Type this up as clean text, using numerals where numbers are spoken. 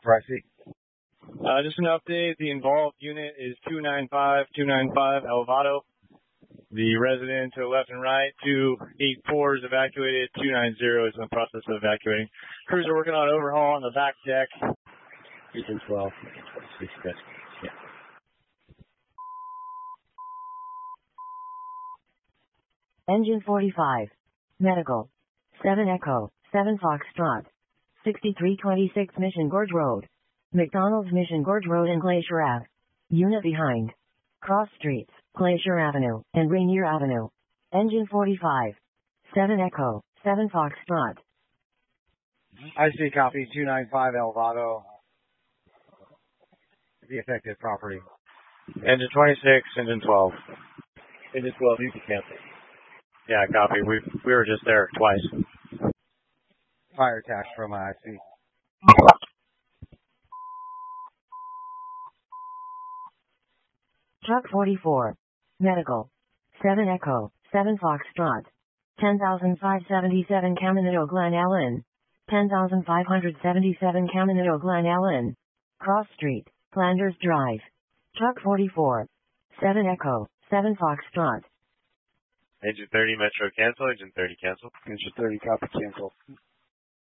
Pricey. Just an update. The involved unit is 295 Elvado. The resident to the left and right, 284 is evacuated, 290 is in the process of evacuating. Crews are working on overhaul on the back deck. Region 12. Yeah. Engine 45. Medical. 7 Echo, 7 Foxtrot. 6326 Mission Gorge Road. McDonald's Mission Gorge Road and Glacier Ave. Unit behind. Cross Streets, Glacier Avenue, and Rainier Avenue. Engine 45. 7 Echo, 7 Foxtrot. I see copy 295 Elvado. The affected property. Engine 26, engine 12. Engine 12, you can cancel. Yeah, copy. We were just there twice. Fire attached from IC. Truck 44. Medical. 7 Echo, 7 Foxtrot. 10,577 Caminito Glen Ellen. 10,577 Caminito Glen Ellen. Cross Street, Flanders Drive. Truck 44. 7 Echo, 7 Foxtrot. Engine 30 Metro cancel, engine 30 cancel. Engine 30 copy cancel.